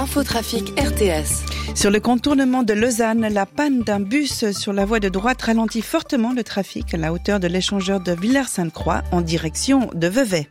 Infotrafic RTS. Sur le contournement de Lausanne, la panne d'un bus sur la voie de droite ralentit fortement le trafic à la hauteur de l'échangeur de Villers-Sainte-Croix en direction de Vevey.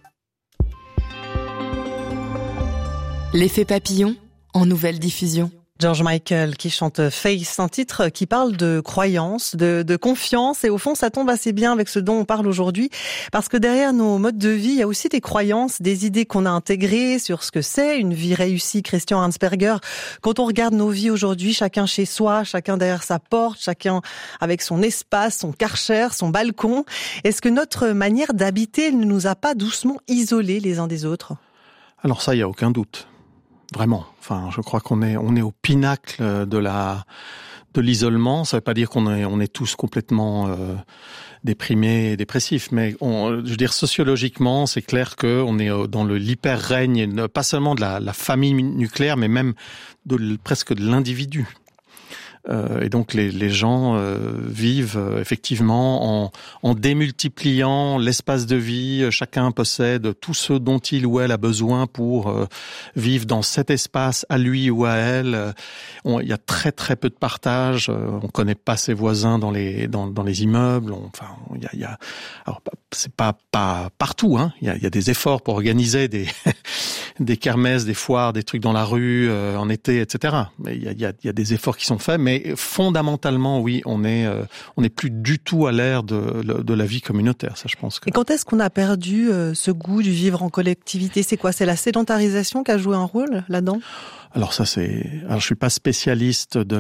L'effet papillon en nouvelle diffusion. George Michael qui chante Face, un titre qui parle de croyance, de confiance, et au fond ça tombe assez bien avec ce dont on parle aujourd'hui, parce que derrière nos modes de vie, il y a aussi des croyances, des idées qu'on a intégrées sur ce que c'est une vie réussie. Christian Hansperger, quand on regarde nos vies aujourd'hui, chacun chez soi, chacun derrière sa porte, chacun avec son espace, son karcher, son balcon, est-ce que notre manière d'habiter ne nous a pas doucement isolés les uns des autres ? Alors ça, il n'y a aucun doute. Vraiment. Enfin, je crois qu'on est au pinacle de l'isolement. Ça veut pas dire qu'on est tous complètement déprimés et dépressifs, mais je veux dire sociologiquement, c'est clair que on est dans l'hyper-règne, pas seulement de la famille nucléaire, mais même presque de l'individu. Et donc les gens vivent effectivement en démultipliant l'espace de vie. Chacun possède tout ce dont il ou elle a besoin pour vivre dans cet espace à lui ou à elle. Il y a très très peu de partage. On connaît pas ses voisins dans les immeubles. Alors c'est pas partout. Hein. Il y a des efforts pour organiser des kermesses, des foires, des trucs dans la rue en été, etc. Mais il y a des efforts qui sont faits, mais fondamentalement, oui, on est plus du tout à l'ère de la vie communautaire. Ça, je pense que. Et quand est-ce qu'on a perdu ce goût du vivre en collectivité ? C'est quoi ? C'est la sédentarisation qui a joué un rôle là-dedans ? Alors je suis pas spécialiste de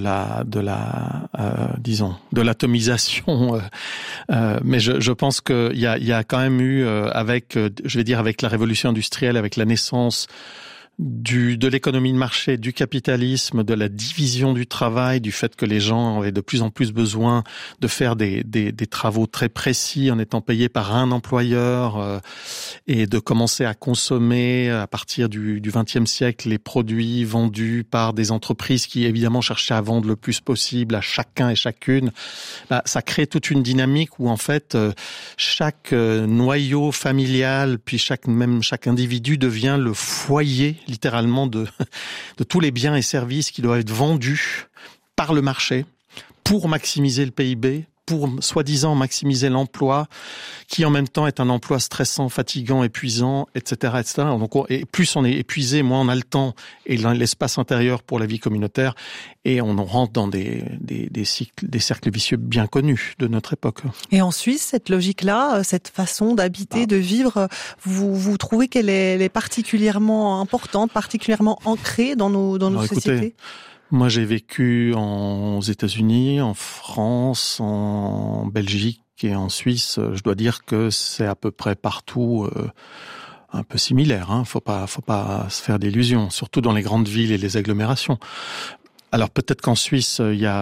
l'atomisation, mais je pense que il y a quand même eu avec la révolution industrielle, avec la naissance de l'économie de marché, du capitalisme, de la division du travail, du fait que les gens avaient de plus en plus besoin de faire des travaux très précis en étant payés par un employeur, et de commencer à consommer à partir du XXe siècle les produits vendus par des entreprises qui évidemment cherchaient à vendre le plus possible à chacun et chacune. Ça crée toute une dynamique où en fait chaque noyau familial, puis chaque individu devient le foyer littéralement de tous les biens et services qui doivent être vendus par le marché pour maximiser le PIB, pour soi-disant maximiser l'emploi, qui en même temps est un emploi stressant, fatigant, épuisant, etc., etc. Donc, et plus on est épuisé, moins on a le temps et l'espace intérieur pour la vie communautaire, et on rentre dans des cercles vicieux bien connus de notre époque. Et en Suisse, cette logique-là, cette façon d'habiter, de vivre, vous trouvez qu'elle est particulièrement importante, particulièrement ancrée dans nos sociétés ? Moi, j'ai vécu aux États-Unis, en France, en Belgique et en Suisse. Je dois dire que c'est à peu près partout un peu similaire. Hein. Faut pas se faire d'illusions, surtout dans les grandes villes et les agglomérations. Alors peut-être qu'en Suisse, il y a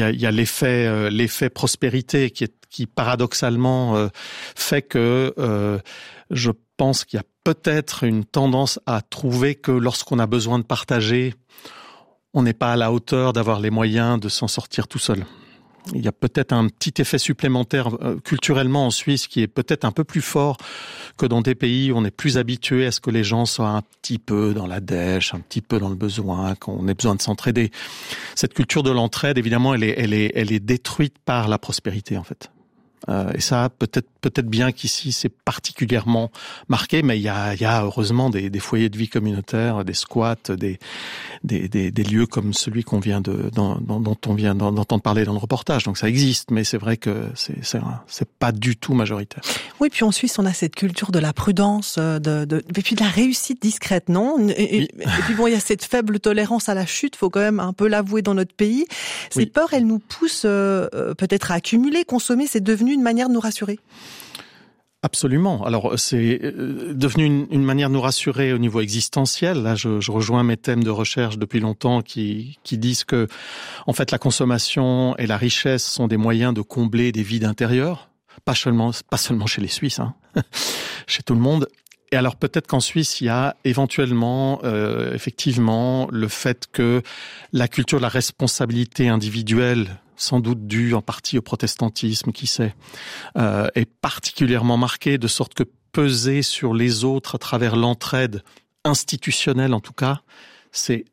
l'effet prospérité qui paradoxalement fait que je pense qu'il y a peut-être une tendance à trouver que lorsqu'on a besoin de partager, on n'est pas à la hauteur d'avoir les moyens de s'en sortir tout seul. Il y a peut-être un petit effet supplémentaire culturellement en Suisse qui est peut-être un peu plus fort que dans des pays où on est plus habitué à ce que les gens soient un petit peu dans la dèche, un petit peu dans le besoin, qu'on ait besoin de s'entraider. Cette culture de l'entraide, évidemment, elle est détruite par la prospérité, en fait. Et ça, peut-être bien qu'ici c'est particulièrement marqué, mais il y a heureusement des foyers de vie communautaire, des squats, des lieux comme celui dont on vient d'entendre parler dans le reportage. Donc ça existe, mais c'est vrai que c'est pas du tout majoritaire. Oui, puis en Suisse on a cette culture de la prudence, et puis de la réussite discrète, non ? Et puis bon, il y a cette faible tolérance à la chute, faut quand même un peu l'avouer dans notre pays. Ces peurs, elles nous poussent peut-être à accumuler, consommer, c'est devenu une manière de nous rassurer. Absolument. Alors, c'est devenu une manière de nous rassurer au niveau existentiel. Là, je rejoins mes thèmes de recherche depuis longtemps qui disent que, en fait, la consommation et la richesse sont des moyens de combler des vides intérieurs. Pas seulement chez les Suisses, hein, chez tout le monde. Et alors peut-être qu'en Suisse, il y a éventuellement, effectivement, le fait que la culture de la responsabilité individuelle, sans doute due en partie au protestantisme, qui sait, est particulièrement marquée, de sorte que peser sur les autres à travers l'entraide institutionnelle, en tout cas, c'est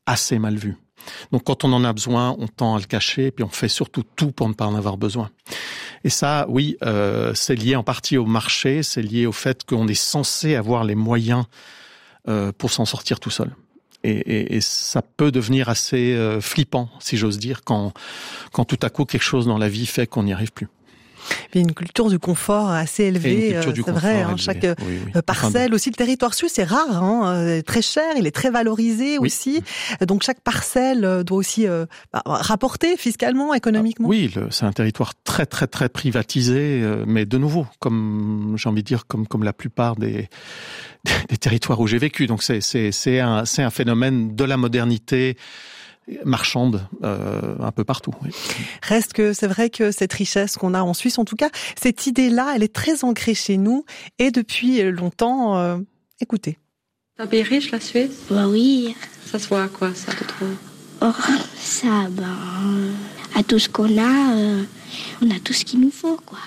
assez mal vu. Donc quand on en a besoin, on tend à le cacher, puis on fait surtout tout pour ne pas en avoir besoin. Et ça, oui, c'est lié en partie au marché, c'est lié au fait qu'on est censé avoir les moyens pour s'en sortir tout seul. Et ça peut devenir assez flippant, si j'ose dire, quand tout à coup quelque chose dans la vie fait qu'on n'y arrive plus. Puis une culture du confort assez élevée, c'est vrai. Hein, chaque parcelle, aussi le territoire suisse est rare, hein, très cher, il est très valorisé aussi. Donc chaque parcelle doit aussi rapporter fiscalement, économiquement. Oui, c'est un territoire très très très privatisé, mais de nouveau, comme j'ai envie de dire, comme la plupart des territoires où j'ai vécu. Donc c'est un phénomène de la modernité marchande un peu partout. Oui. Reste que c'est vrai que cette richesse qu'on a en Suisse, en tout cas, cette idée-là, elle est très ancrée chez nous et depuis longtemps. Écoutez. C'est un pays riche, la Suisse ? Bah oui. Ça se voit à quoi, ça, tu trouves ? Oh, ça, à tout ce qu'on a, on a tout ce qu'il nous faut, quoi.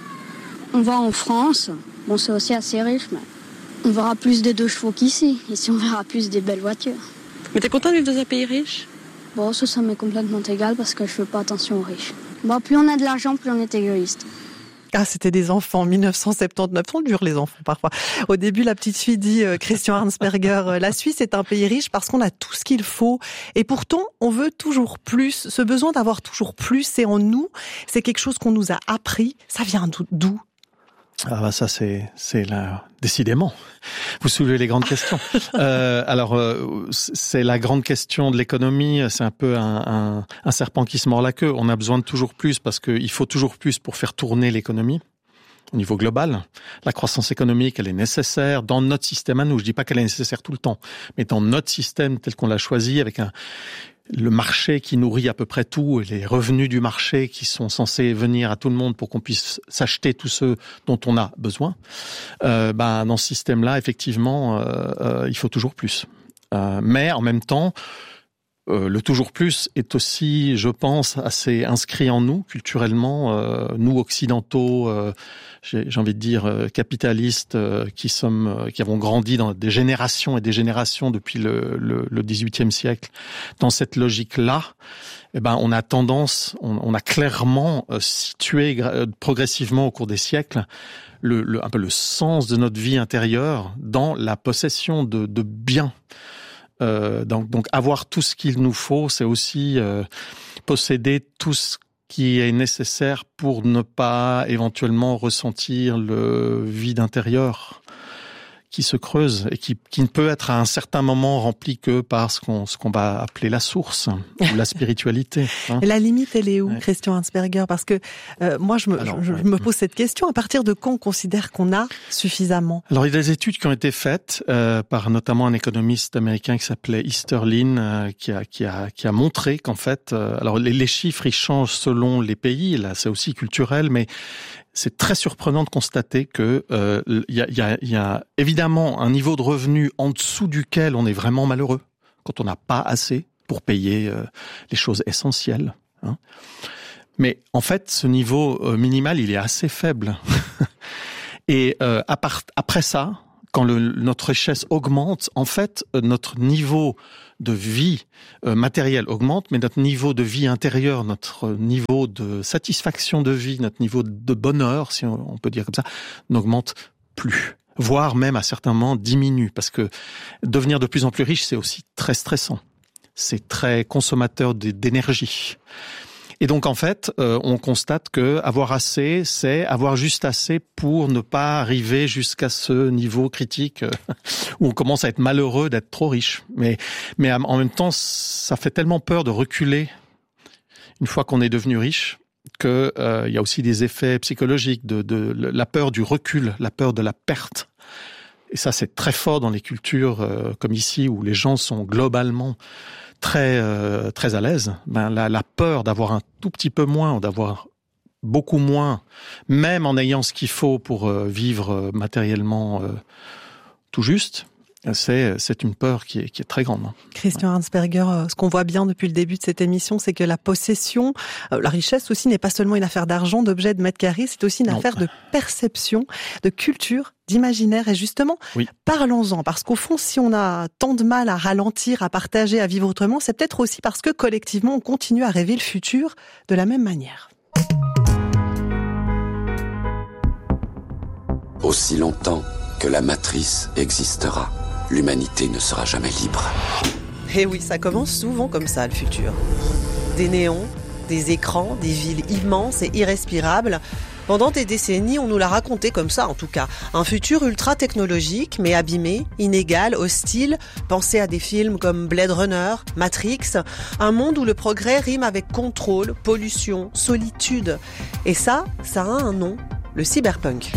On va en France, bon, c'est aussi assez riche, mais on verra plus des 2 chevaux qu'ici. Ici, on verra plus des belles voitures. Mais t'es content de vivre dans un pays riche ? Bon, ça m'est complètement égal parce que je fais pas attention aux riches. Bon, plus on a de l'argent, plus on est égoïste. Ah, c'était des enfants, 1979. On dure les enfants parfois. Au début, la petite fille dit, Christian Arnsperger, la Suisse est un pays riche parce qu'on a tout ce qu'il faut. Et pourtant, on veut toujours plus. Ce besoin d'avoir toujours plus, c'est en nous. C'est quelque chose qu'on nous a appris. Ça vient d'où ? Ah bah ça c'est là décidément. Vous soulevez les grandes questions. Alors c'est la grande question de l'économie. C'est un peu un serpent qui se mord la queue. On a besoin de toujours plus parce qu'il faut toujours plus pour faire tourner l'économie au niveau global. La croissance économique, elle est nécessaire dans notre système à nous. Je dis pas qu'elle est nécessaire tout le temps, mais dans notre système tel qu'on l'a choisi avec le marché qui nourrit à peu près tout et les revenus du marché qui sont censés venir à tout le monde pour qu'on puisse s'acheter tous ceux dont on a besoin. Dans ce système-là, effectivement, il faut toujours plus. Mais en même temps, le toujours plus est aussi, je pense, assez inscrit en nous culturellement, nous occidentaux, j'ai envie de dire capitalistes, qui avons grandi dans des générations et des générations depuis le XVIIIe siècle dans cette logique-là. On a tendance, on a clairement situé progressivement au cours des siècles un peu le sens de notre vie intérieure dans la possession de biens. Donc avoir tout ce qu'il nous faut, c'est aussi posséder tout ce qui est nécessaire pour ne pas éventuellement ressentir le vide intérieur qui se creuse et qui ne peut être à un certain moment rempli que par ce qu'on va appeler la source ou la spiritualité. Et la limite, elle est où, Christian Arnsperger ? Parce que moi, je me pose cette question. À partir de quand on considère qu'on a suffisamment ? Alors, il y a des études qui ont été faites par notamment un économiste américain qui s'appelait Easterlin, qui a montré qu'en fait, alors les chiffres ils changent selon les pays. Là, c'est aussi culturel, mais c'est très surprenant de constater que il y a évidemment un niveau de revenu en dessous duquel on est vraiment malheureux quand on n'a pas assez pour payer les choses essentielles. Hein. Mais en fait, ce niveau minimal, il est assez faible. Et après ça, quand notre richesse augmente, en fait, notre niveau de vie matérielle augmente, mais notre niveau de vie intérieure, notre niveau de satisfaction de vie, notre niveau de bonheur, si on peut dire comme ça, n'augmente plus. Voire même à certains moments diminue, parce que devenir de plus en plus riche, c'est aussi très stressant. C'est très consommateur d'énergie. Et donc en fait, on constate que avoir assez, c'est avoir juste assez pour ne pas arriver jusqu'à ce niveau critique où on commence à être malheureux d'être trop riche. Mais en même temps, ça fait tellement peur de reculer une fois qu'on est devenu riche que il y a aussi des effets psychologiques de la peur du recul, la peur de la perte. Et ça, c'est très fort dans les cultures comme ici où les gens sont globalement très à l'aise. La peur d'avoir un tout petit peu moins, d'avoir beaucoup moins, même en ayant ce qu'il faut pour vivre matériellement tout juste, c'est une peur qui est très grande. Christian Arnsperger, ce qu'on voit bien depuis le début de cette émission, c'est que la possession, la richesse aussi n'est pas seulement une affaire d'argent, d'objets, de mètres carrés, c'est aussi une affaire de perception, de culture, d'imaginaire. Et justement, parlons-en, parce qu'au fond, si on a tant de mal à ralentir, à partager, à vivre autrement, c'est peut-être aussi parce que collectivement, on continue à rêver le futur de la même manière. Aussi longtemps que la matrice existera, l'humanité ne sera jamais libre. Et oui, ça commence souvent comme ça, le futur. Des néons, des écrans, des villes immenses et irrespirables. Pendant des décennies, on nous l'a raconté comme ça, en tout cas. Un futur ultra technologique, mais abîmé, inégal, hostile. Pensez à des films comme Blade Runner, Matrix. Un monde où le progrès rime avec contrôle, pollution, solitude. Et ça a un nom, le cyberpunk.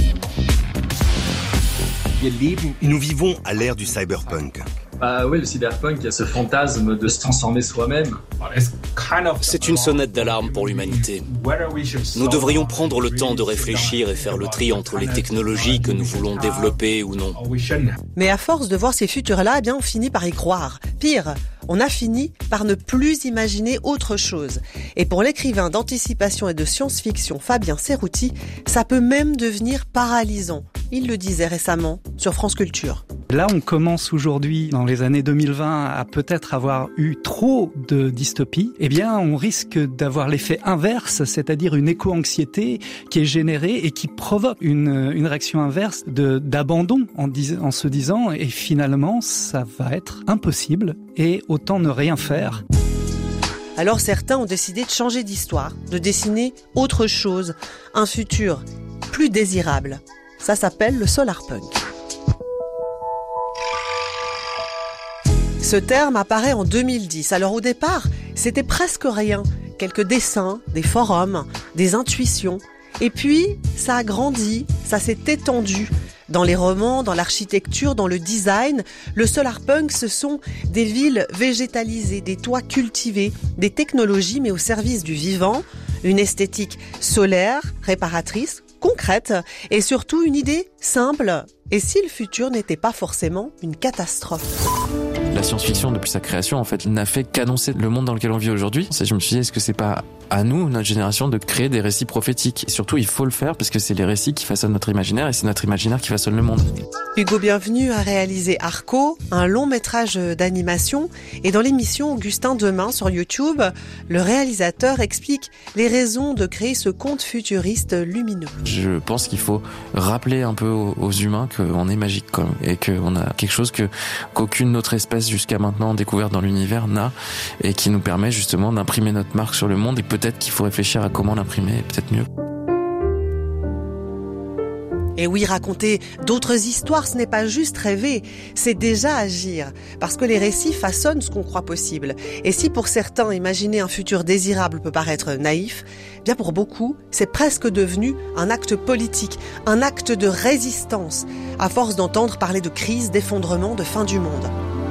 Nous vivons à l'ère du cyberpunk. Oui, le cyberpunk, il y a ce fantasme de se transformer soi-même. C'est une sonnette d'alarme pour l'humanité. Nous devrions prendre le temps de réfléchir et faire le tri entre les technologies que nous voulons développer ou non. Mais à force de voir ces futurs-là, on finit par y croire. Pire, on a fini par ne plus imaginer autre chose. Et pour l'écrivain d'anticipation et de science-fiction Fabien Cerutti, ça peut même devenir paralysant. Il le disait récemment sur France Culture. Là, on commence aujourd'hui, dans les années 2020, à peut-être avoir eu trop de dystopie. Eh bien, on risque d'avoir l'effet inverse, c'est-à-dire une éco-anxiété qui est générée et qui provoque une réaction inverse d'abandon en se disant, et finalement, ça va être impossible et autant ne rien faire. Alors certains ont décidé de changer d'histoire, de dessiner autre chose, un futur plus désirable. Ça s'appelle le solarpunk. Ce terme apparaît en 2010. Alors au départ, c'était presque rien. Quelques dessins, des forums, des intuitions. Et puis, ça a grandi, ça s'est étendu. Dans les romans, dans l'architecture, dans le design, le solarpunk, ce sont des villes végétalisées, des toits cultivés, des technologies mais au service du vivant, une esthétique solaire, réparatrice, concrète et surtout une idée simple. Et si le futur n'était pas forcément une catastrophe ? La science-fiction, depuis sa création, en fait, n'a fait qu'annoncer le monde dans lequel on vit aujourd'hui. Je me suis dit, est-ce que c'est pas à nous, notre génération, de créer des récits prophétiques ? Et surtout, il faut le faire parce que c'est les récits qui façonnent notre imaginaire et c'est notre imaginaire qui façonne le monde. Hugo Bienvenu a réalisé Arco, un long métrage d'animation. Et dans l'émission Augustin Demain sur YouTube, le réalisateur explique les raisons de créer ce conte futuriste lumineux. Je pense qu'il faut rappeler un peu aux humains qu'on est magique, quoi, et qu'on a quelque chose qu'aucune autre espèce jusqu'à maintenant découverte dans l'univers n'a et qui nous permet justement d'imprimer notre marque sur le monde et peut-être qu'il faut réfléchir à comment l'imprimer, peut-être mieux. Et oui, raconter d'autres histoires, ce n'est pas juste rêver, c'est déjà agir. Parce que les récits façonnent ce qu'on croit possible. Et si pour certains, imaginer un futur désirable peut paraître naïf, bien pour beaucoup, c'est presque devenu un acte politique, un acte de résistance, à force d'entendre parler de crise, d'effondrement, de fin du monde.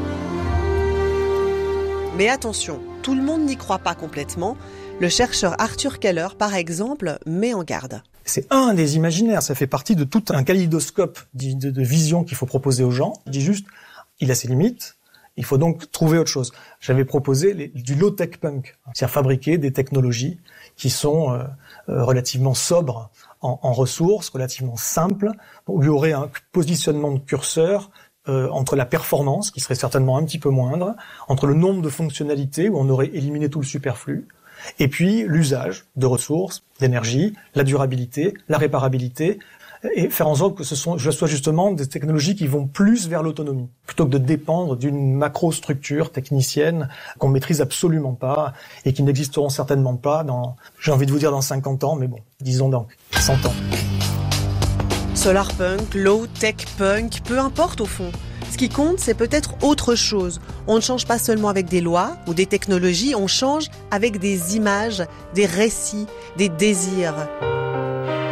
Mais attention, tout le monde n'y croit pas complètement. Le chercheur Arthur Keller, par exemple, met en garde. C'est un des imaginaires, ça fait partie de tout un kaléidoscope de visions qu'il faut proposer aux gens. Je dis juste, il a ses limites, il faut donc trouver autre chose. J'avais proposé du low-tech punk, c'est-à-dire fabriquer des technologies qui sont relativement sobres en ressources, relativement simples, où il y aurait un positionnement de curseur entre la performance, qui serait certainement un petit peu moindre, entre le nombre de fonctionnalités, où on aurait éliminé tout le superflu, et puis l'usage de ressources, d'énergie, la durabilité, la réparabilité, et faire en sorte que ce soit justement des technologies qui vont plus vers l'autonomie, plutôt que de dépendre d'une macrostructure technicienne qu'on maîtrise absolument pas, et qui n'existeront certainement pas j'ai envie de vous dire dans 50 ans, mais bon, disons dans 100 ans. Solarpunk, low-tech punk, peu importe au fond. Ce qui compte, c'est peut-être autre chose. On ne change pas seulement avec des lois ou des technologies, on change avec des images, des récits, des désirs.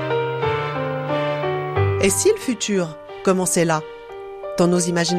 Et si le futur commençait là, dans nos imaginations ?